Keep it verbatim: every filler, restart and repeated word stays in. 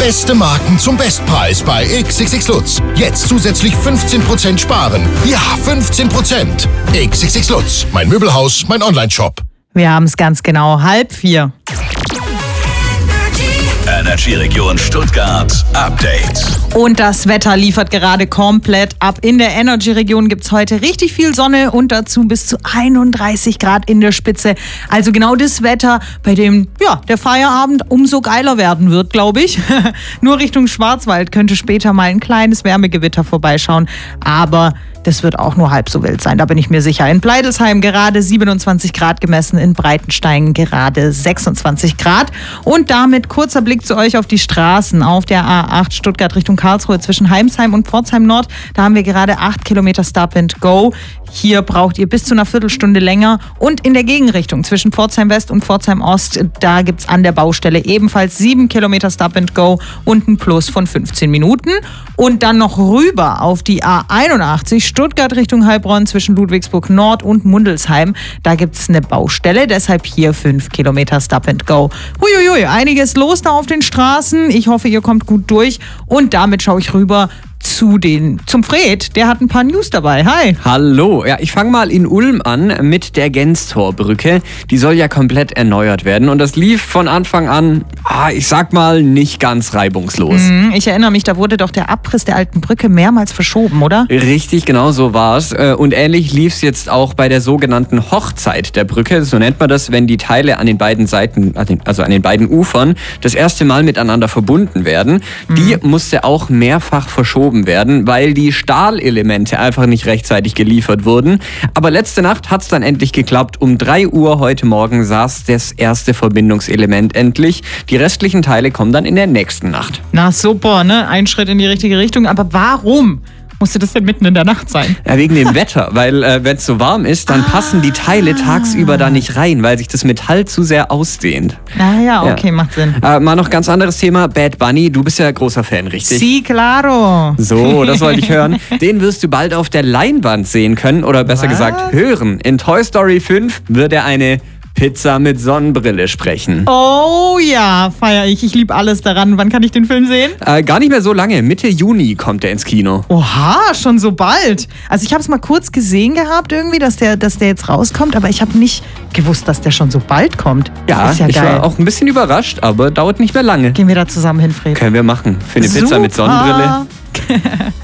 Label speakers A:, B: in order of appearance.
A: Beste Marken zum Bestpreis bei X X X Lutz. Jetzt zusätzlich fünfzehn Prozent sparen. Ja, fünfzehn Prozent. X X X Lutz, mein Möbelhaus, mein Onlineshop.
B: Wir haben es ganz genau halb vier.
C: Energy Region Stuttgart Update.
B: Und das Wetter liefert gerade komplett ab. In der Energy Region gibt es heute richtig viel Sonne und dazu bis zu einunddreißig Grad in der Spitze. Also genau das Wetter, bei dem ja, der Feierabend umso geiler werden wird, glaube ich. Nur Richtung Schwarzwald könnte später mal ein kleines Wärmegewitter vorbeischauen. Aber das wird auch nur halb so wild sein, da bin ich mir sicher. In Pleidelsheim gerade siebenundzwanzig Grad gemessen, in Breitenstein gerade sechsundzwanzig Grad. Und damit kurzer Blick zu euch auf die Straßen. Auf der A acht Stuttgart Richtung Karlsruhe zwischen Heimsheim und Pforzheim Nord. Da haben wir gerade acht Kilometer Stop and Go. Hier braucht ihr bis zu einer Viertelstunde länger. Und in der Gegenrichtung zwischen Pforzheim West und Pforzheim Ost, da gibt es an der Baustelle ebenfalls sieben Kilometer Stop and Go und ein Plus von fünfzehn Minuten. Und dann noch rüber auf die A einundachtzig Stuttgart Richtung Heilbronn zwischen Ludwigsburg Nord und Mundelsheim. Da gibt es eine Baustelle, deshalb hier fünf Kilometer Stop and Go. Huiuiui, einiges los da auf den Straßen. Ich hoffe, ihr kommt gut durch. Und damit schaue ich rüber zu den, zum Fred, der hat ein paar News dabei. Hi.
D: Hallo. Ja, ich fange mal in Ulm an mit der Genstorbrücke. Die soll ja komplett erneuert werden und das lief von Anfang an, ah, ich sag mal, nicht ganz reibungslos.
B: Mhm, ich erinnere mich, da wurde doch der Abriss der alten Brücke mehrmals verschoben, oder?
D: Richtig, genau so war es. Und ähnlich lief es jetzt auch bei der sogenannten Hochzeit der Brücke. So nennt man das, wenn die Teile an den beiden Seiten, also an den beiden Ufern, das erste Mal miteinander verbunden werden. Mhm. Die musste auch mehrfach verschoben werden, weil die Stahlelemente einfach nicht rechtzeitig geliefert wurden. Aber letzte Nacht hat es dann endlich geklappt. Um drei Uhr heute Morgen saß das erste Verbindungselement endlich. Die restlichen Teile kommen dann in der nächsten Nacht.
B: Na super, ne? Ein Schritt in die richtige Richtung. Aber warum musste das denn mitten in der Nacht sein?
D: Ja, wegen dem Wetter, weil äh, wenn es so warm ist, dann ah. passen die Teile tagsüber da nicht rein, weil sich das Metall zu sehr ausdehnt.
B: Ah ja, okay, ja. Macht Sinn.
D: Äh, mal noch ganz anderes Thema, Bad Bunny, du bist ja großer Fan, richtig?
B: Sí, claro.
D: So, das wollte ich hören. Den wirst du bald auf der Leinwand sehen können, oder besser Was? gesagt hören. In Toy Story fünf wird er eine Pizza mit Sonnenbrille sprechen.
B: Oh ja, feier ich. Ich liebe alles daran. Wann kann ich den Film sehen?
D: Äh, gar nicht mehr so lange. Mitte Juni kommt er ins Kino.
B: Oha, schon so bald. Also ich habe es mal kurz gesehen gehabt irgendwie, dass der, dass der jetzt rauskommt, aber ich habe nicht gewusst, dass der schon so bald kommt.
D: Ja,
B: ist ja
D: ich
B: geil.
D: war auch ein bisschen überrascht, aber dauert nicht mehr lange.
B: Gehen wir da zusammen hin, Fred?
D: Können wir machen. Für eine Pizza
B: Super.
D: mit Sonnenbrille.